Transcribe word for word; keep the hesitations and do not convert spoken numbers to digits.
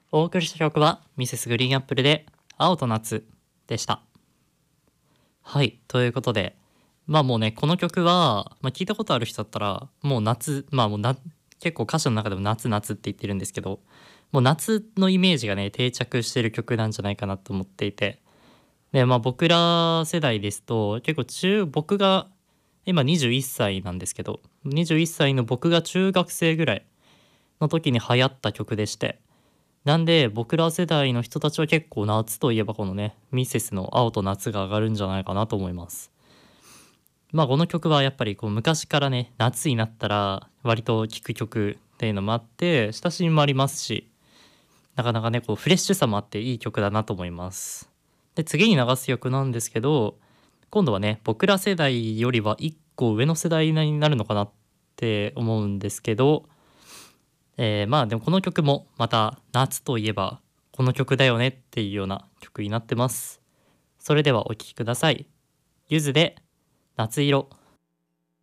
お送りした曲はミセスグリーンアップルで青と夏でした。はい、ということで、まあもうね、この曲は、まあ、聞いたことある人だったら、もう夏、まあもうな、結構歌詞の中でも夏夏って言ってるんですけど、もう夏のイメージがね、定着してる曲なんじゃないかなと思っていて、で、まあ僕ら世代ですと、結構中、僕が今にじゅういっさいなんですけど、にじゅういっさいの僕が中学生ぐらいの時に流行った曲でして、なんで僕ら世代の人たちは結構夏といえばこのね、ミセスの青と夏が上がるんじゃないかなと思います。まあこの曲はやっぱりこう昔からね、夏になったら割と聴く曲っていうのもあって、親しみもありますし、なかなかね、こうフレッシュさもあっていい曲だなと思います。で、次に流す曲なんですけど、今度はね、僕ら世代よりはいっこ上の世代になるのかなって思うんですけど、えーまあでもこの曲もまた夏といえばこの曲だよねっていうような曲になってます。それではお聴きください。ゆずで夏色。